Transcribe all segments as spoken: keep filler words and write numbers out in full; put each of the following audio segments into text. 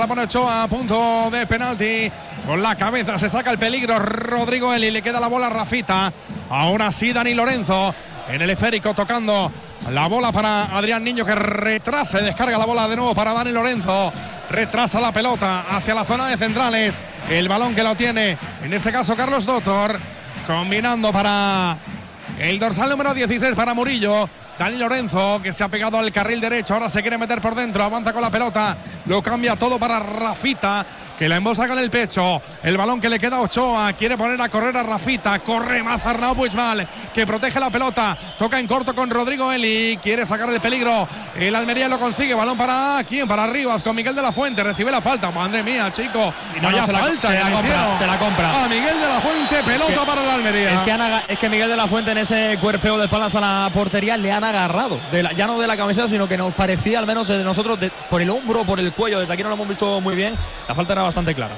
La pone Ochoa a punto de penalti. Con la cabeza se saca el peligro Rodrigo Eli. Le queda la bola a Rafita. Ahora sí Dani Lorenzo en el esférico tocando la bola para Adrián Niño, que retrasa y descarga la bola de nuevo para Dani Lorenzo. Retrasa la pelota hacia la zona de centrales. El balón que lo tiene, en este caso Carlos Doctor, combinando para el dorsal número dieciséis para Murillo. Dani Lorenzo, que se ha pegado al carril derecho, ahora se quiere meter por dentro, avanza con la pelota, lo cambia todo para Rafita, que la embolsa con el pecho. El balón que le queda a Ochoa, quiere poner a correr a Rafita, corre más Arnau Puigmal, que protege la pelota, toca en corto con Rodrigo Eli, quiere sacar el peligro, el Almería lo consigue, balón para quién, para Rivas, con Miguel de la Fuente, recibe la falta, madre mía, chico, no, vaya no, se falta, la, se, la compra, se la compra a Miguel de la Fuente, pelota es que, para el Almería. Es que, han, es que Miguel de la Fuente en ese cuerpeo de espaldas a la portería le han agarrado, de la, ya no de la camiseta, sino que nos parecía, al menos de nosotros, de, por el hombro, por el cuello, desde aquí no lo hemos visto muy bien, la falta era bastante clara.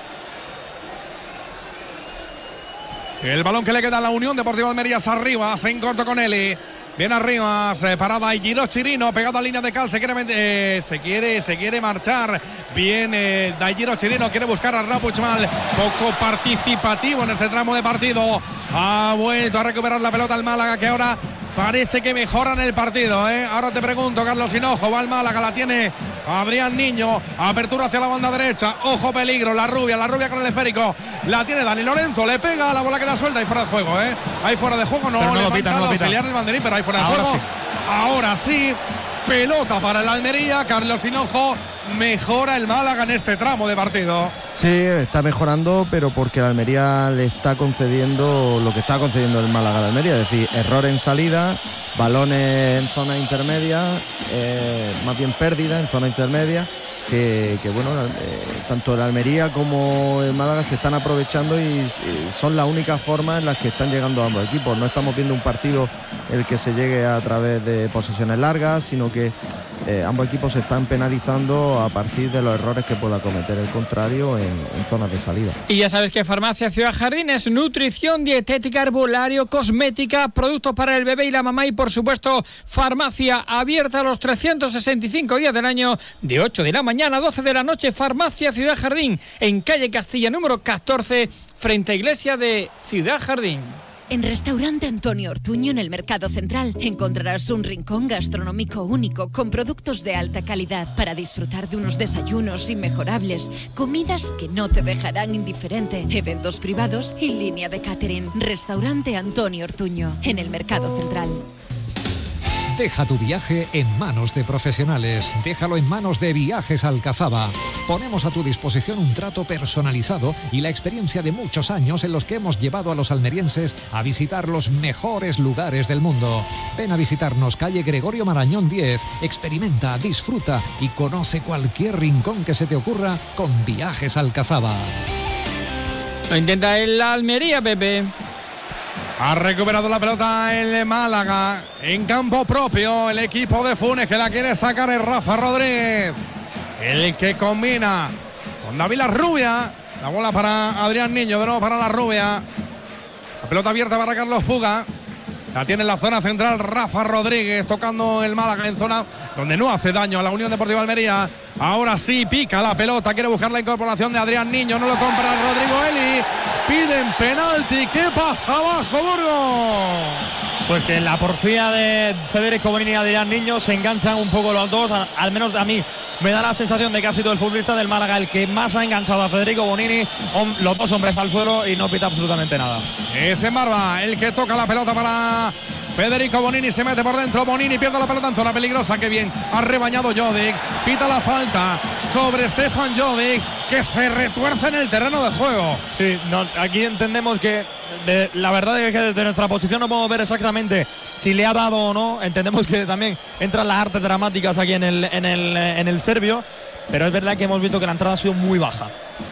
El balón que le queda a la Unión Deportiva Almería es arriba, se encorta con Eli. Viene arriba, eh, parada y Giro Chirino, pegado a línea de cal, se quiere, eh, se quiere, se quiere marchar. Viene Daigiro Chirino, quiere buscar a Arnau Puigmal, poco participativo en este tramo de partido. Ha vuelto a recuperar la pelota el Málaga, que ahora parece que mejoran el partido, ¿eh? Ahora te pregunto, Carlos Hinojo, va el Málaga, la tiene Adrián Niño, apertura hacia la banda derecha, ojo peligro, la rubia, la rubia con el esférico, la tiene Dani Lorenzo, le pega, la bola queda suelta y fuera de juego, ¿eh? Ahí fuera de juego, no, no le lo pita, no lo pita. auxiliar el banderín, pero ahí fuera de Ahora juego. sí. Ahora sí, pelota para el Almería, Carlos Hinojo, mejora el Málaga en este tramo de partido. Sí, está mejorando, pero porque el Almería le está concediendo lo que está concediendo el Málaga al Almería, es decir, error en salida, balones en zona intermedia, eh, más bien pérdida en zona intermedia, que, que bueno, eh, tanto el Almería como el Málaga se están aprovechando y eh, son las únicas formas en las que están llegando ambos equipos. No estamos viendo un partido en el que se llegue a través de posesiones largas, sino que Eh, ambos equipos se están penalizando a partir de los errores que pueda cometer el contrario en, en zonas de salida. Y ya sabes que Farmacia Ciudad Jardín es nutrición, dietética, herbolario, cosmética, productos para el bebé y la mamá y por supuesto farmacia abierta los trescientos sesenta y cinco días del año de ocho de la mañana a doce de la noche. Farmacia Ciudad Jardín en calle Castilla número catorce frente a Iglesia de Ciudad Jardín. En Restaurante Antonio Ortuño, en el Mercado Central, encontrarás un rincón gastronómico único con productos de alta calidad para disfrutar de unos desayunos inmejorables, comidas que no te dejarán indiferente, eventos privados y línea de catering. Restaurante Antonio Ortuño, en el Mercado Central. Deja tu viaje en manos de profesionales. Déjalo en manos de Viajes Alcazaba. Ponemos a tu disposición un trato personalizado y la experiencia de muchos años en los que hemos llevado a los almerienses a visitar los mejores lugares del mundo. Ven a visitarnos calle Gregorio Marañón diez. Experimenta, disfruta y conoce cualquier rincón que se te ocurra con Viajes Alcazaba. Lo intenta el Almería, Pepe. Ha recuperado la pelota el Málaga en campo propio. El equipo de Funes que la quiere sacar es Rafa Rodríguez, el que combina con David La Rubia. La bola para Adrián Niño, de nuevo para La Rubia. La pelota abierta para Carlos Puga. La tiene en la zona central Rafa Rodríguez, tocando el Málaga en zona donde no hace daño a la Unión Deportiva Almería. Ahora sí pica la pelota, quiere buscar la incorporación de Adrián Niño, no lo compra Rodrigo Eli. Piden penalti. ¿Qué pasa abajo, Burgos? Pues que en la porfía de Federico Bonini y Adrián Niño se enganchan un poco los dos. Al, al menos a mí me da la sensación de que ha sido el futbolista del Málaga el que más ha enganchado a Federico Bonini. Los dos hombres al suelo y no pita absolutamente nada. Es en Barba el que toca la pelota para Federico Bonini, se mete por dentro. Bonini pierde la pelota en zona peligrosa. Que bien ha rebañado Jovic. Pita la falta sobre Stefan Jovic, que se retuerce en el terreno de juego. Sí, no, aquí entendemos que de, la verdad es que desde nuestra posición no podemos ver exactamente si le ha dado o no. Entendemos que también entran las artes dramáticas aquí en el, en el, en el serbio, pero es verdad que hemos visto que la entrada ha sido muy baja.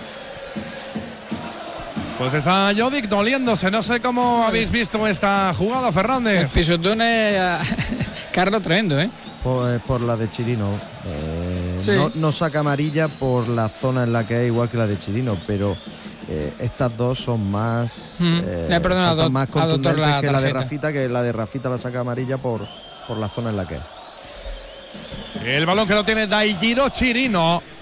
Pues está Jovic doliéndose. No sé cómo habéis visto esta jugada, Fernández. El pisotón es Carlos tremendo, ¿eh? Por, por la de Chirino. Eh, sí. no, no saca amarilla por la zona en la que es igual que la de Chirino, pero eh, estas dos son más, mm. eh, Le perdonado más a contundentes la que la de tarjeta. Rafita, que la de Rafita la saca amarilla por, por la zona en la que es. El balón que lo tiene Daigiro Chirino.